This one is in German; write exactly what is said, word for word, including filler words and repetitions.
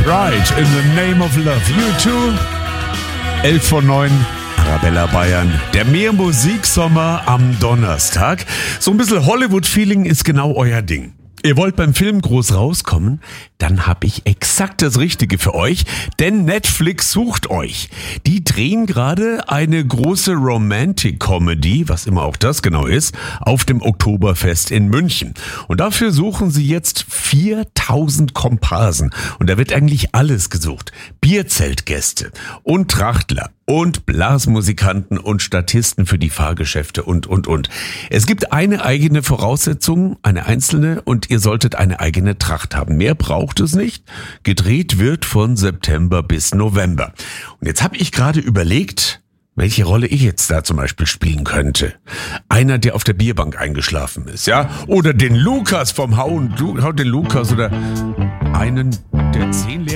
Right, in the name of love. You too. elf vor neun. Arabella Bayern. Der Meermusiksommer am Donnerstag. So ein bisschen Hollywood-Feeling ist genau euer Ding. Ihr wollt beim Film groß rauskommen? Dann habe ich exakt das Richtige für euch, denn Netflix sucht euch. Die drehen gerade eine große Romantic-Comedy, was immer auch das genau ist, auf dem Oktoberfest in München. Und dafür suchen sie jetzt viertausend Komparsen. Und da wird eigentlich alles gesucht. Bierzeltgäste und Trachtler und Blasmusikanten und Statisten für die Fahrgeschäfte und, und, und. Es gibt eine eigene Voraussetzung, eine einzelne, und ihr solltet eine eigene Tracht haben. Mehr braucht es nicht. Gedreht wird von September bis November. Und jetzt habe ich gerade überlegt, welche Rolle ich jetzt da zum Beispiel spielen könnte. Einer, der auf der Bierbank eingeschlafen ist, ja? Oder den Lukas vom Hauen, Hau den Lukas, oder einen der zehn Lehrer.